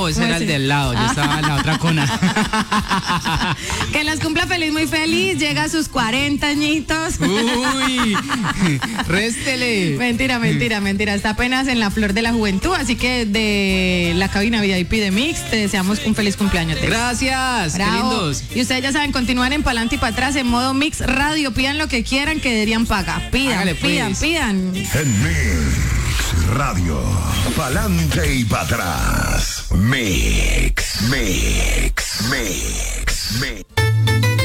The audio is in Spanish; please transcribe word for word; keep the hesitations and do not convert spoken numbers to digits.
No, ese era el del lado, yo estaba en la otra cona. Que los cumpla feliz, muy feliz, llega a sus cuarenta añitos. Uy, réstele. Mentira, mentira, mentira, está apenas en la flor de la juventud, así que de la cabina V I P de Mix, te deseamos un feliz cumpleaños. Gracias, Bravo. qué lindos. Y ustedes ya saben, continúan en pa'lante y para atrás en modo Mix Radio, pidan lo que quieran que deberían pagar, pidan, Hágale, pidan, pues. pidan. En Mix Radio, pa'lante y para atrás. Mix, Mix, Mix, Mix.